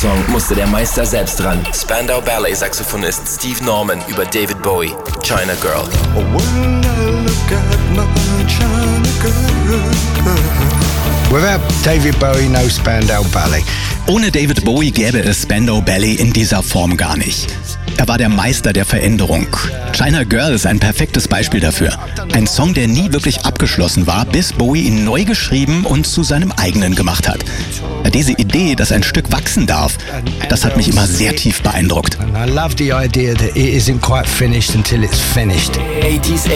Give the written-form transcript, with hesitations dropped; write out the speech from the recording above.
Song musste der Meister selbst ran. Spandau Ballet-Saxophonist Steve Norman über David Bowie, China Girl. Without David Bowie, no Spandau Ballet. Ohne David Bowie gäbe es Spandau Ballet in dieser Form gar nicht. Er war der Meister der Veränderung. China Girl ist ein perfektes Beispiel dafür. Ein Song, der nie wirklich abgeschlossen war, bis Bowie ihn neu geschrieben und zu seinem eigenen gemacht hat. Diese Idee, dass ein Stück wachsen darf, das hat mich immer sehr tief beeindruckt. I love the idea that it isn't quite finished until it's finished. 80s